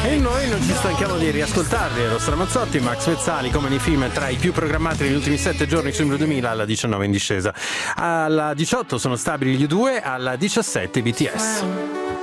E noi non ci stanchiamo di riascoltarli. Eros Ramazzotti, Max Pezzali, come nei film, tra i più programmati negli ultimi 7 giorni su Numero 2000, alla 19 in discesa. Alla 18 sono stabili gli U2, alla 17 BTS.